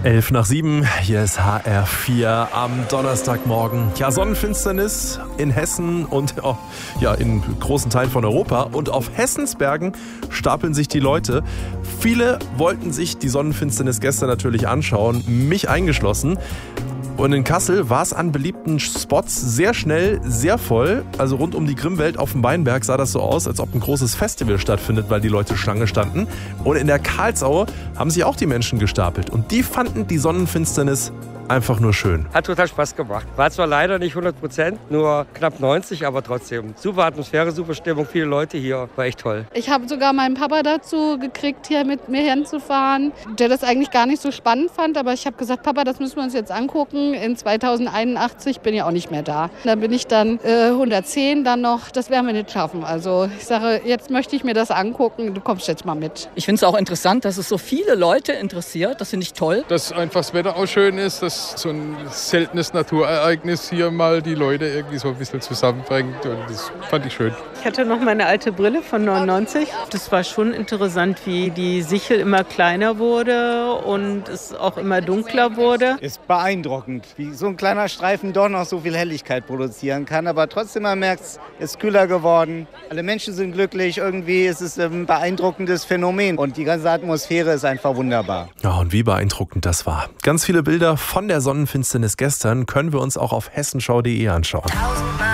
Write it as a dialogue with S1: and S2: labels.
S1: 11:07, hier ist HR4 am Donnerstagmorgen. Ja, Sonnenfinsternis in Hessen und in großen Teilen von Europa. Und auf Hessensbergen stapeln sich die Leute. Viele wollten sich die Sonnenfinsternis gestern natürlich anschauen, mich eingeschlossen. Und in Kassel war es an beliebten Spots sehr schnell sehr voll. Also rund um die Grimmwelt auf dem Weinberg sah das so aus, als ob ein großes Festival stattfindet, weil die Leute Schlange standen. Und in der Karlsau haben sich auch die Menschen gestapelt. Und die fanden die Sonnenfinsternis einfach nur schön.
S2: Hat total Spaß gemacht. War zwar leider nicht 100%, nur knapp 90%, aber trotzdem. Super Atmosphäre, super Stimmung, viele Leute hier. War echt toll.
S3: Ich habe sogar meinen Papa dazu gekriegt, hier mit mir hinzufahren, der das eigentlich gar nicht so spannend fand. Aber ich habe gesagt, Papa, das müssen wir uns jetzt angucken. In 2081 bin ich auch nicht mehr da. Da bin ich dann 110 dann noch. Das werden wir nicht schaffen. Also ich sage, jetzt möchte ich mir das angucken. Du kommst jetzt mal mit.
S4: Ich finde es auch interessant, dass es so viele Leute interessiert. Das finde ich toll.
S5: Dass einfach das Wetter auch schön ist, dass so ein seltenes Naturereignis hier mal die Leute irgendwie so ein bisschen zusammenbringt. Und das fand ich schön.
S6: Ich hatte noch meine alte Brille von 99. Das war schon interessant, wie die Sichel immer kleiner wurde und es auch immer dunkler wurde.
S7: Ist beeindruckend, wie so ein kleiner Streifen doch noch so viel Helligkeit produzieren kann. Aber trotzdem, man merkt, es ist kühler geworden. Alle Menschen sind glücklich. Irgendwie ist es ein beeindruckendes Phänomen. Und die ganze Atmosphäre ist einfach wunderbar.
S1: Ja, und wie beeindruckend das war. Ganz viele Bilder von der Sonnenfinsternis gestern können wir uns auch auf hessenschau.de anschauen.